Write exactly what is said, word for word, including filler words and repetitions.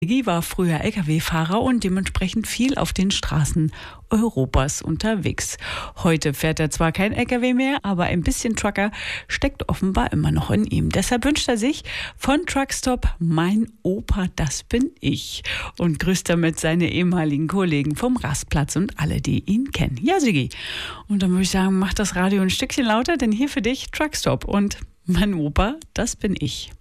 Siggi war früher L K W-Fahrer und dementsprechend viel auf den Straßen Europas unterwegs. Heute fährt er zwar kein L K W mehr, aber ein bisschen Trucker steckt offenbar immer noch in ihm. Deshalb wünscht er sich von Truckstop Mein Opa, das bin ich. Und grüßt damit seine ehemaligen Kollegen vom Rastplatz und alle, die ihn kennen. Ja, Siggi. Und dann würde ich sagen, mach das Radio ein Stückchen lauter, denn hier für dich Truckstop und Mein Opa, das bin ich.